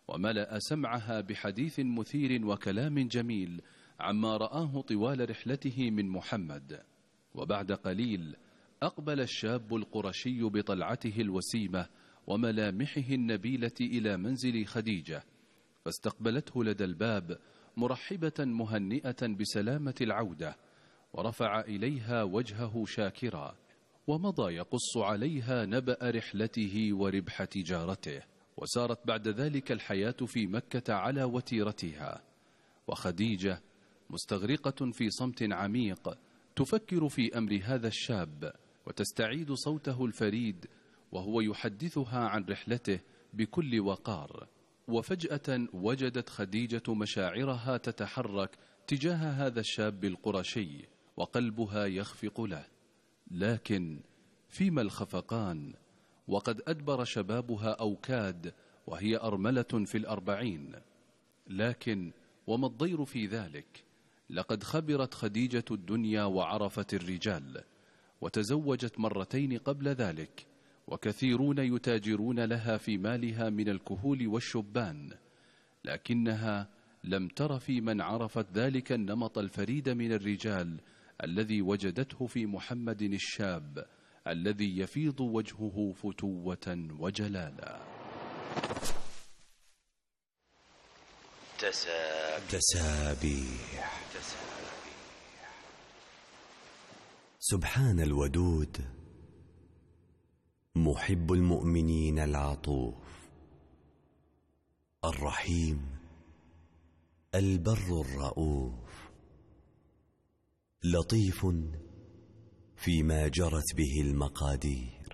وملأ سمعها بحديث مثير وكلام جميل عما رآه طوال رحلته من محمد. وبعد قليل أقبل الشاب القرشي بطلعته الوسيمة وملامحه النبيلة إلى منزل خديجة، فاستقبلته لدى الباب مرحبة مهنئة بسلامة العودة، ورفع إليها وجهه شاكرا، ومضى يقص عليها نبأ رحلته وربح تجارته. وسارت بعد ذلك الحياة في مكة على وتيرتها، وخديجة مستغرقة في صمت عميق تفكر في أمر هذا الشاب، وتستعيد صوته الفريد وهو يحدثها عن رحلته بكل وقار. وفجأة وجدت خديجة مشاعرها تتحرك تجاه هذا الشاب القرشي، وقلبها يخفق له. لكن فيما الخفقان وقد أدبر شبابها أو كاد، وهي أرملة في 40. لكن وما الضير في ذلك؟ لقد خبرت خديجة الدنيا وعرفت الرجال، وتزوجت مرتين قبل ذلك، وكثيرون يتاجرون لها في مالها من الكهول والشبان، لكنها لم تر في من عرفت ذلك النمط الفريد من الرجال الذي وجدته في محمد الشاب الذي يفيض وجهه فتوة وجلالا. تسابيح. سبحان الودود محب المؤمنين العطوف الرحيم البر الرؤوف، لطيف فيما جرت به المقادير،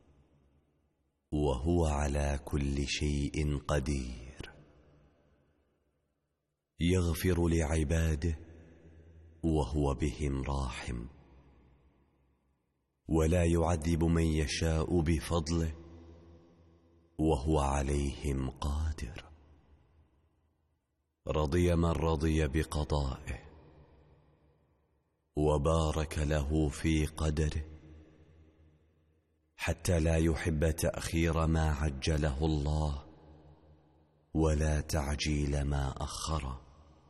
وهو على كل شيء قدير، يغفر لعباده وهو بهم راحم، ولا يعذب من يشاء بفضله وهو عليهم قادر. رضي من رضي بقضائه، وبارك له في قدره، حتى لا يحب تأخير ما عجله الله ولا تعجيل ما أخره.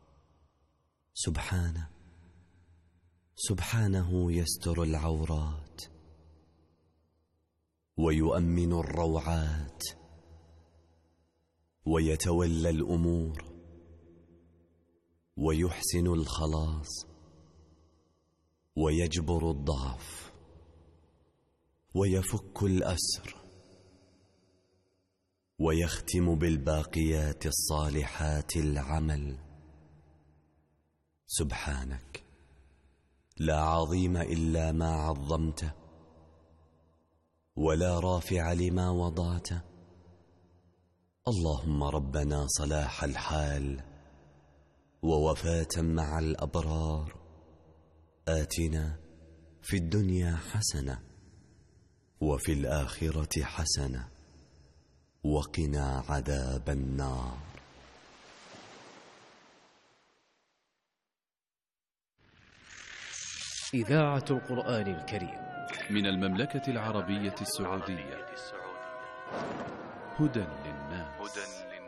سبحانه يستر العورات ويؤمن الروعات، ويتولى الأمور، ويحسن الخلاص، ويجبر الضعف، ويفك الأسر، ويختم بالباقيات الصالحات العمل. سبحانك لا عظيم إلا ما عظمته، ولا رافع لما وضعته. اللهم ربنا صلاح الحال ووفاة مع الأبرار، آتنا في الدنيا حسنة وفي الآخرة حسنة وقنا عذاب النار. إذاعة القرآن الكريم من المملكة العربية السعودية. هدى للناس.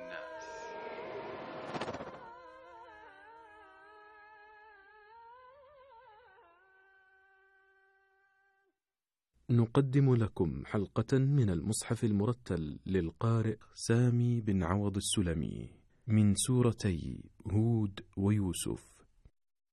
نقدم لكم حلقة من المصحف المرتل للقارئ سامي بن عوض السلمي من سورتي هود ويوسف.